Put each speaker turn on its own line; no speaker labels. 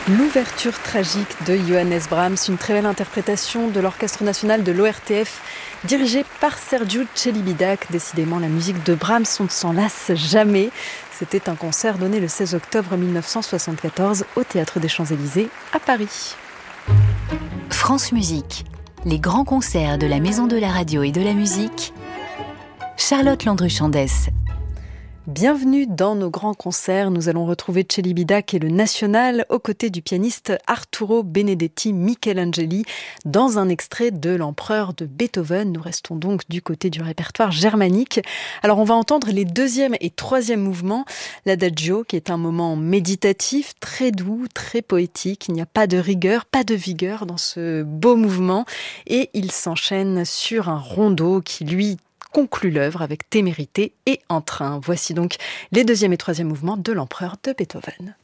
L'ouverture tragique de Johannes Brahms, une très belle interprétation de l'Orchestre national de l'ORTF, dirigé par Sergiu Celibidache. Décidément, la musique de Brahms, on ne s'en lasse jamais. C'était un concert donné le 16 octobre 1974 au Théâtre des Champs-Élysées à Paris.
France Musique, les grands concerts de la Maison de la Radio et de la Musique. Charlotte Landru-Chandès.
Bienvenue dans nos grands concerts. Nous allons retrouver Celibidache et le National aux côtés du pianiste Arturo Benedetti Michelangeli dans un extrait de l'Empereur de Beethoven. Nous restons donc du côté du répertoire germanique. Alors on va entendre les deuxième et troisième mouvements. L'Adagio qui est un moment méditatif, très doux, très poétique. Il n'y a pas de rigueur, pas de vigueur dans ce beau mouvement. Et il s'enchaîne sur un rondo qui lui conclut l'œuvre avec témérité et entrain. Voici donc les deuxième et troisième mouvements de l'Empereur de Beethoven.